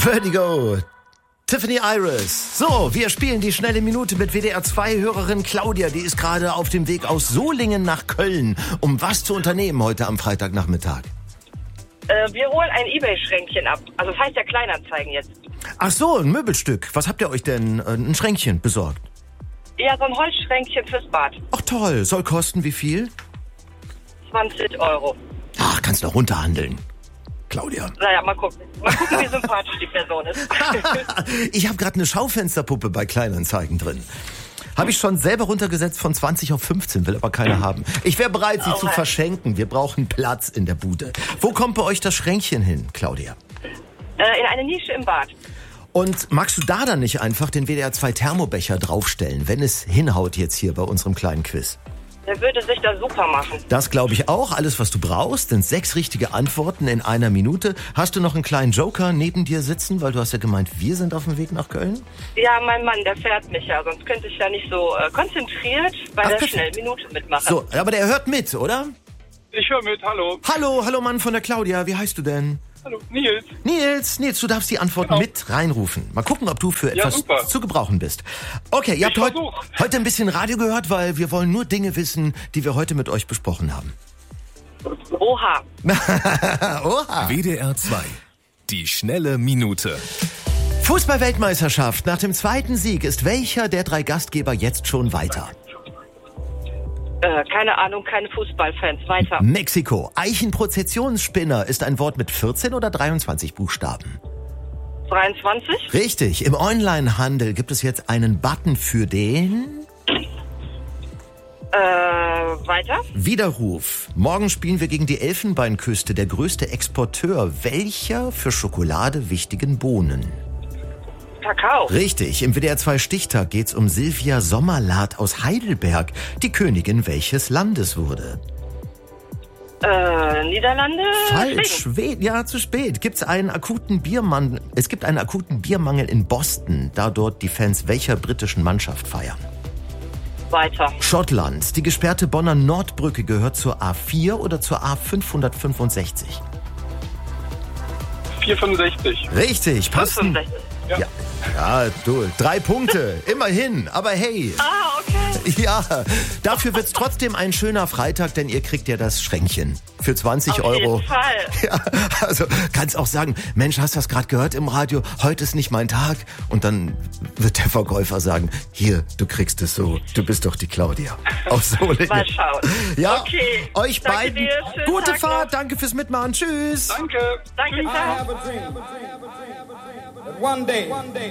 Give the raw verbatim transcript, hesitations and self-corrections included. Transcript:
Vertigo. Tiffany Iris. So, wir spielen die schnelle Minute mit W D R zwei Hörerin Claudia. Die ist gerade auf dem Weg aus Solingen nach Köln, um was zu unternehmen heute am Freitagnachmittag. Äh, wir holen ein eBay-Schränkchen ab. Also das heißt ja Kleinanzeigen jetzt. Ach so, ein Möbelstück. Was habt ihr euch denn? Äh, ein Schränkchen besorgt? Ja, so ein Holzschränkchen fürs Bad. Ach toll. Soll kosten wie viel? zwanzig Euro. Ach, kannst du runterhandeln. Claudia. Naja, mal gucken. Mal gucken, wie sympathisch die Person ist. Ich habe gerade eine Schaufensterpuppe bei Kleinanzeigen drin. Habe ich schon selber runtergesetzt von zwanzig auf fünfzehn, will aber keiner haben. Ich wäre bereit, sie oh, zu nein. verschenken. Wir brauchen Platz in der Bude. Wo kommt bei euch das Schränkchen hin, Claudia? Äh, in eine Nische im Bad. Und magst du da dann nicht einfach den W D R zwei Thermobecher draufstellen, wenn es hinhaut jetzt hier bei unserem kleinen Quiz? Der würde sich da super machen. Das glaube ich auch. Alles, was du brauchst, sind sechs richtige Antworten in einer Minute. Hast du noch einen kleinen Joker neben dir sitzen? Weil du hast ja gemeint, wir sind auf dem Weg nach Köln. Ja, mein Mann, der fährt mich ja. Sonst könnte ich ja nicht so äh, konzentriert bei Ach, der schnellen Minute mitmachen. So, aber der hört mit, oder? Ich höre mit, hallo. Hallo, hallo Mann von der Claudia. Wie heißt du denn? Hallo, Nils. Nils, Nils, du darfst die Antwort genau. mit reinrufen. Mal gucken, ob du für ja, etwas super. zu gebrauchen bist. Okay, ihr habt heut, heute ein bisschen Radio gehört, weil wir wollen nur Dinge wissen, die wir heute mit euch besprochen haben. Oha. Oha. W D R zwei. Die schnelle Minute. Fußball-Weltmeisterschaft. Nach dem zweiten Sieg ist welcher der drei Gastgeber jetzt schon weiter? Äh, keine Ahnung, keine Fußballfans. Weiter. Mexiko. Eichenprozessionsspinner ist ein Wort mit vierzehn oder dreiundzwanzig Buchstaben? dreiundzwanzig? Richtig. Im Onlinehandel gibt es jetzt einen Button für den... Äh, weiter? Widerruf. Morgen spielen wir gegen die Elfenbeinküste, der größte Exporteur welcher für Schokolade wichtigen Bohnen? Kakao. Richtig. Im W D R zwei Stichtag geht's um Silvia Sommerlath aus Heidelberg, die Königin welches Landes wurde? Äh, Niederlande? Falsch. Schweden. Ja, zu spät. Gibt's einen akuten Biermangel? Es gibt einen akuten Biermangel in Boston, da dort die Fans welcher britischen Mannschaft feiern? Weiter. Schottland. Die gesperrte Bonner Nordbrücke gehört zur A vier oder zur A fünfhundertfünfundsechzig? vierhundertfünfundsechzig. Richtig. Passen. Ja. Ja. Ja, du, drei Punkte, immerhin, aber hey. Ah, okay. Ja, dafür wird's trotzdem ein schöner Freitag, denn ihr kriegt ja das Schränkchen für zwanzig Auf Euro. jeden Fall. Ja, also kannst auch sagen, Mensch, hast du das gerade gehört im Radio? Heute ist nicht mein Tag. Und dann wird der Verkäufer sagen, hier, du kriegst es so, du bist doch die Claudia. Aus Solingen. Mal schauen. Ja, okay. euch Danke beiden dir. gute Tag Fahrt, noch. danke fürs Mitmachen, tschüss. Danke. Danke. Tschüss. Ciao. One day, one day.